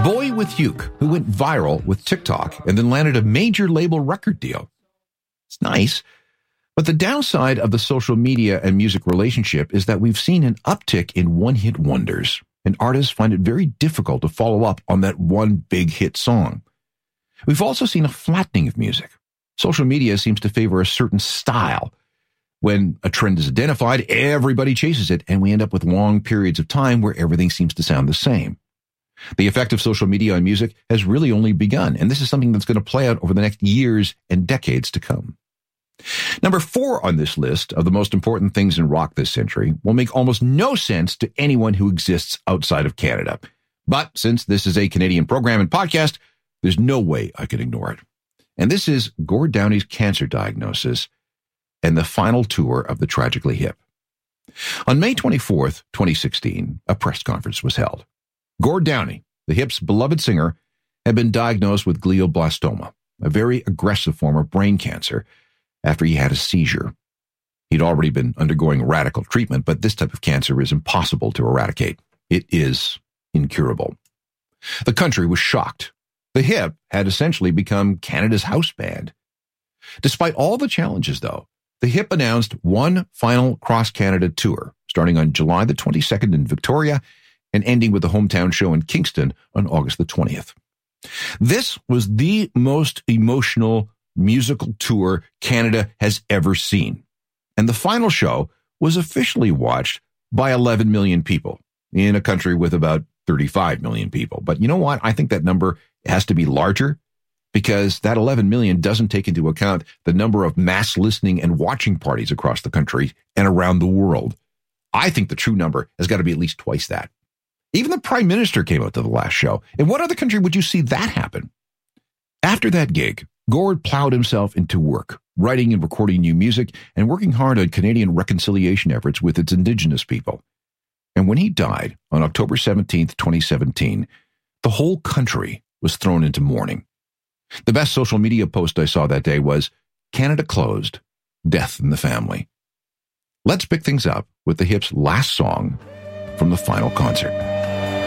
Boy with Uke, who went viral with TikTok and then landed a major label record deal. It's nice, but the downside of the social media and music relationship is that we've seen an uptick in one-hit wonders, and artists find it very difficult to follow up on that one big hit song. We've also seen a flattening of music. Social media seems to favor a certain style. When a trend is identified, everybody chases it, and we end up with long periods of time where everything seems to sound the same. The effect of social media on music has really only begun, and this is something that's going to play out over the next years and decades to come. Number 4 on this list of the most important things in rock this century will make almost no sense to anyone who exists outside of Canada. But since this is a Canadian program and podcast, there's no way I can ignore it. And this is Gord Downie's cancer diagnosis and the final tour of the Tragically Hip. On May 24th, 2016, a press conference was held. Gord Downie, the Hip's beloved singer, had been diagnosed with glioblastoma, a very aggressive form of brain cancer, after he had a seizure. He'd already been undergoing radical treatment, but this type of cancer is impossible to eradicate. It is incurable. The country was shocked. The Hip had essentially become Canada's house band. Despite all the challenges, though, the Hip announced one final cross-Canada tour, starting on July the 22nd in Victoria and ending with a hometown show in Kingston on August the 20th. This was the most emotional musical tour Canada has ever seen. And the final show was officially watched by 11 million people in a country with about 35 million people. But you know what? I think that number has to be larger because that 11 million doesn't take into account the number of mass listening and watching parties across the country and around the world. I think the true number has got to be at least twice that. Even the Prime Minister came out to the last show. In what other country would you see that happen? After that gig, Gord plowed himself into work, writing and recording new music and working hard on Canadian reconciliation efforts with its Indigenous people. And when he died on October 17th, 2017, the whole country was thrown into mourning. The best social media post I saw that day was, "Canada closed, death in the family." Let's pick things up with the Hip's last song from the final concert.